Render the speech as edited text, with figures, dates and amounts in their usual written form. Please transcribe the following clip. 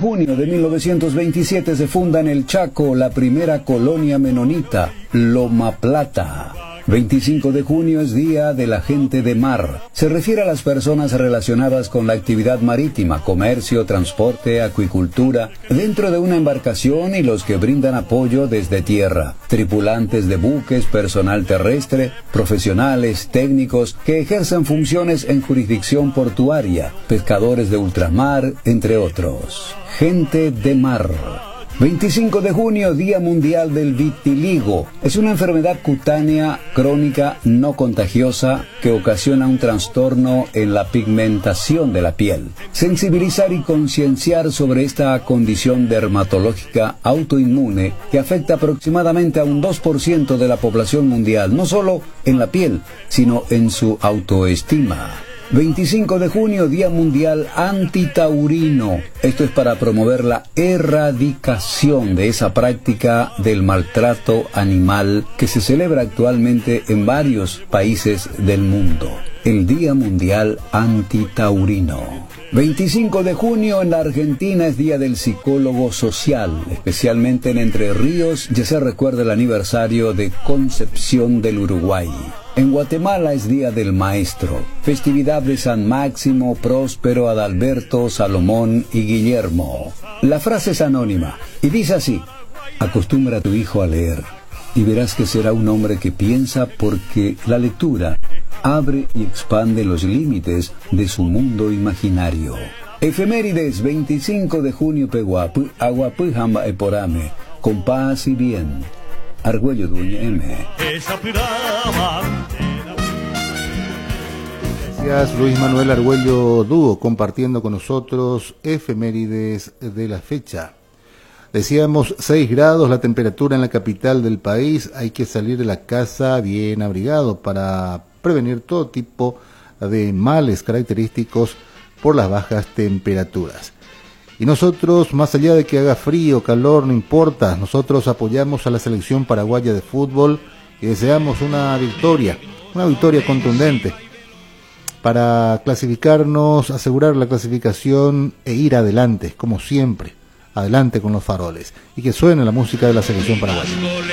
junio de 1927 se funda en el Chaco la primera colonia menonita, Loma Plata. 25 de junio es Día de la Gente de Mar. Se refiere a las personas relacionadas con la actividad marítima, comercio, transporte, acuicultura, dentro de una embarcación y los que brindan apoyo desde tierra. Tripulantes de buques, personal terrestre, profesionales, técnicos que ejercen funciones en jurisdicción portuaria, pescadores de ultramar, entre otros. Gente de mar. 25 de junio, Día Mundial del Vitiligo. Es una enfermedad cutánea crónica no contagiosa que ocasiona un trastorno en la pigmentación de la piel. Sensibilizar y concienciar sobre esta condición dermatológica autoinmune que afecta aproximadamente a un 2% de la población mundial, no solo en la piel, sino en su autoestima. 25 de junio, Día Mundial Antitaurino. Esto es para promover la erradicación de esa práctica del maltrato animal que se celebra actualmente en varios países del mundo. El Día Mundial Antitaurino. 25 de junio en la Argentina es Día del Psicólogo Social, especialmente en Entre Ríos ya se recuerda el aniversario de Concepción del Uruguay. En Guatemala es Día del Maestro, festividad de San Máximo, Próspero, Adalberto, Salomón y Guillermo. La frase es anónima y dice así: acostumbra a tu hijo a leer y verás que será un hombre que piensa, porque la lectura abre y expande los límites de su mundo imaginario. Efemérides: 25 de junio Peguapu, Aguapujamba Eporame, con paz y bien. Argüello Duña M. Gracias, Luis Manuel Argüello Dúo, compartiendo con nosotros efemérides de la fecha. Decíamos 6 grados la temperatura en la capital del país. Hay que salir de la casa bien abrigado para prevenir todo tipo de males característicos por las bajas temperaturas. Y nosotros, más allá de que haga frío, calor, no importa, nosotros apoyamos a la selección paraguaya de fútbol y deseamos una victoria contundente para clasificarnos, asegurar la clasificación e ir adelante, como siempre, adelante con los faroles. Y que suene la música de la selección paraguaya.